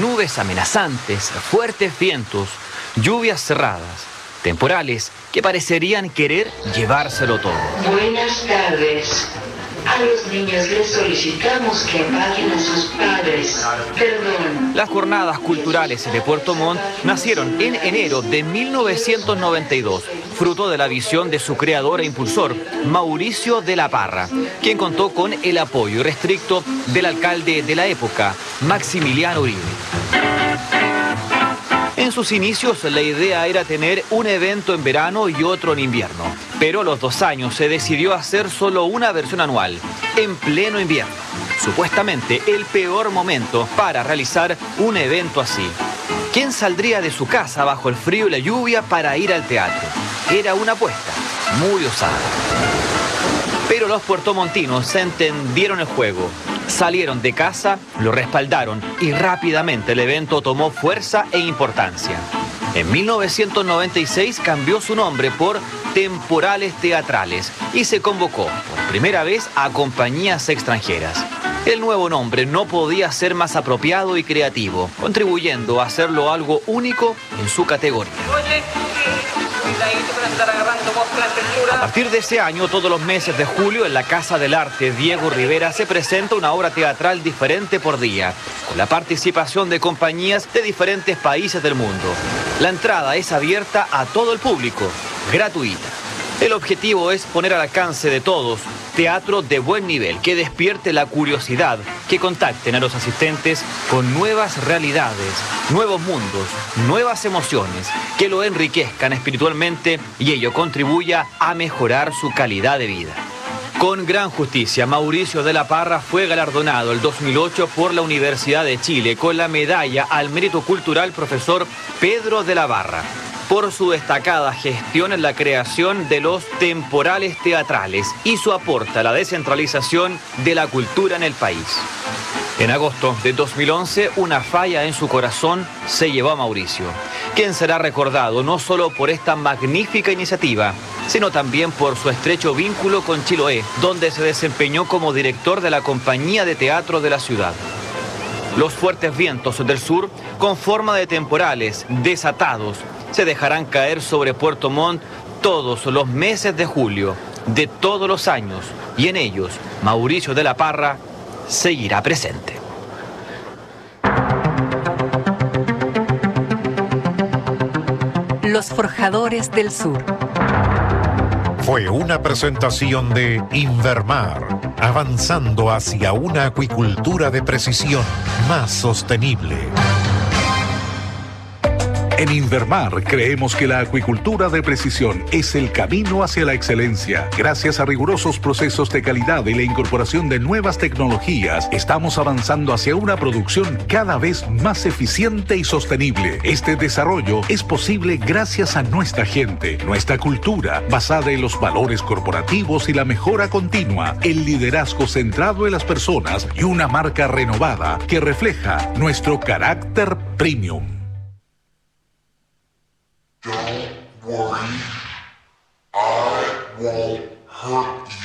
Nubes amenazantes, fuertes vientos, lluvias cerradas, temporales que parecerían querer llevárselo todo. Buenas tardes. A los niños les solicitamos que apaguen a sus padres. Perdón. Las jornadas culturales de Puerto Montt nacieron en enero de 1992, fruto de la visión de su creador e impulsor, Mauricio de la Parra, quien contó con el apoyo irrestricto del alcalde de la época, Maximiliano Uribe. En sus inicios la idea era tener un evento en verano y otro en invierno, pero a los 2 años se decidió hacer solo una versión anual, en pleno invierno. Supuestamente el peor momento para realizar un evento así. ¿Quién saldría de su casa bajo el frío y la lluvia para ir al teatro? Era una apuesta muy osada. Pero los puertomontinos se entendieron el juego. Salieron de casa, lo respaldaron y rápidamente el evento tomó fuerza e importancia. En 1996 cambió su nombre por Temporales Teatrales y se convocó por primera vez a compañías extranjeras. El nuevo nombre no podía ser más apropiado y creativo, contribuyendo a hacerlo algo único en su categoría. A partir de ese año, todos los meses de julio, en la Casa del Arte Diego Rivera se presenta una obra teatral diferente por día, con la participación de compañías de diferentes países del mundo. La entrada es abierta a todo el público, gratuita. El objetivo es poner al alcance de todos teatro de buen nivel, que despierte la curiosidad, que contacten a los asistentes con nuevas realidades, nuevos mundos, nuevas emociones, que lo enriquezcan espiritualmente y ello contribuya a mejorar su calidad de vida. Con gran justicia, Mauricio de la Parra fue galardonado el 2008 por la Universidad de Chile con la medalla al mérito cultural profesor Pedro de la Barra, por su destacada gestión en la creación de los temporales teatrales y su aporte a la descentralización de la cultura en el país. En agosto de 2011, una falla en su corazón se llevó a Mauricio, quien será recordado no solo por esta magnífica iniciativa, sino también por su estrecho vínculo con Chiloé, donde se desempeñó como director de la compañía de teatro de la ciudad. Los fuertes vientos del sur, con forma de temporales desatados, se dejarán caer sobre Puerto Montt todos los meses de julio, de todos los años, y en ellos Mauricio de la Parra seguirá presente. Los Forjadores del Sur. Fue una presentación de Invermar, avanzando hacia una acuicultura de precisión más sostenible. En Invermar creemos que la acuicultura de precisión es el camino hacia la excelencia. Gracias a rigurosos procesos de calidad y la incorporación de nuevas tecnologías, estamos avanzando hacia una producción cada vez más eficiente y sostenible. Este desarrollo es posible gracias a nuestra gente, nuestra cultura, basada en los valores corporativos y la mejora continua, el liderazgo centrado en las personas y una marca renovada que refleja nuestro carácter premium. Don't worry, I won't hurt you.